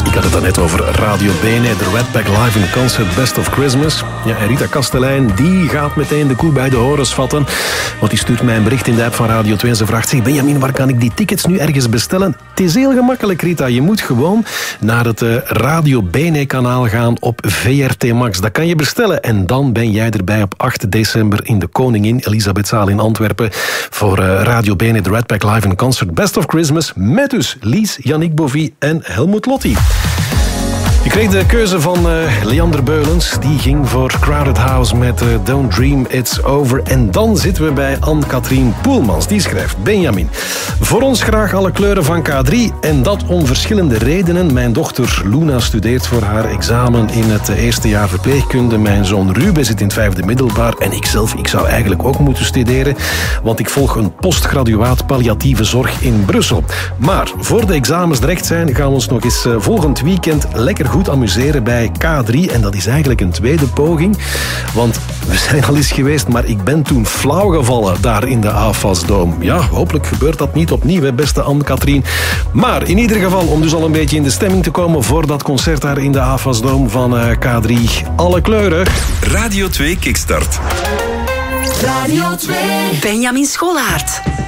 Ik had het daarnet over Radio Bene, de Red Pack Live in Concert Best of Christmas. Ja, en Rita Kastelein, die gaat meteen de koe bij de horens vatten. Want die stuurt mij een bericht in de app van Radio 2 en ze vraagt: zeg Benjamin, waar kan ik die tickets nu ergens bestellen? Het is heel gemakkelijk, Rita. Je moet gewoon naar het Radio Bene kanaal gaan op VRT Max. Dat kan je bestellen en dan ben jij erbij op 8 december in de Koningin Elisabethzaal in Antwerpen voor Radio Bene, de Red Pack Live in Concert Best of Christmas met dus Lies, Yannick Bovie en Helmut Lotti. Je kreeg de keuze van Leander Beulens. Die ging voor Crowded House met Don't Dream It's Over. En dan zitten we bij Anne-Katrien Poelmans. Die schrijft: Benjamin, voor ons graag alle kleuren van K3. En dat om verschillende redenen. Mijn dochter Luna studeert voor haar examen in het eerste jaar verpleegkunde. Mijn zoon Ruben zit in het 5e middelbaar. En ik zou eigenlijk ook moeten studeren. Want ik volg een postgraduaat palliatieve zorg in Brussel. Maar voor de examens terecht zijn, gaan we ons nog eens volgend weekend lekker goed amuseren bij K3. En dat is eigenlijk een tweede poging. Want we zijn al eens geweest, maar ik ben toen flauw gevallen daar in de AFAS-doom. Ja, hopelijk gebeurt dat niet opnieuw, hè, beste Anne-Katrien. Maar in ieder geval, om dus al een beetje in de stemming te komen voor dat concert daar in de AFAS-doom van K3. Alle kleuren. Radio 2 Kickstart. Radio 2. Benjamin Scholaert.